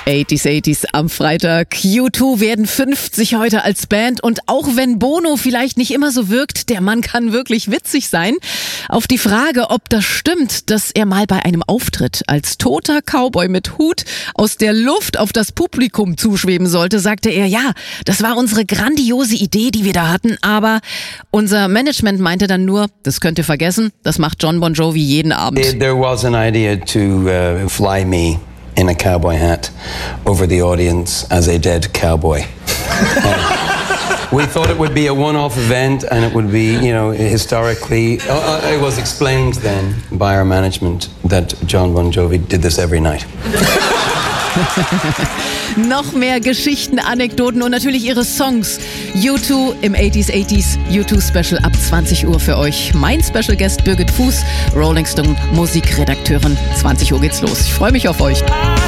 80s am Freitag. U2 werden 50 heute als Band und auch wenn Bono vielleicht nicht immer so wirkt, der Mann kann wirklich witzig sein. Auf die Frage, ob das stimmt, dass er mal bei einem Auftritt als toter Cowboy mit Hut aus der Luft auf das Publikum zuschweben sollte, sagte er, ja, das war unsere grandiose Idee, die wir da hatten, aber unser Management meinte dann nur, das könnt ihr vergessen, das macht Jon Bon Jovi jeden Abend. There was an idea to fly me in a cowboy hat over the audience as a dead cowboy. We thought it would be a one-off event and it would be, you know, historically... it was explained then by our management that Jon Bon Jovi did this every night. Noch mehr Geschichten, Anekdoten und natürlich ihre Songs. U2 im 80s U2 Special ab 20 Uhr für euch. Mein Special Guest Birgit Fuß, Rolling Stone Musikredakteurin. 20 Uhr geht's los. Ich freue mich auf euch.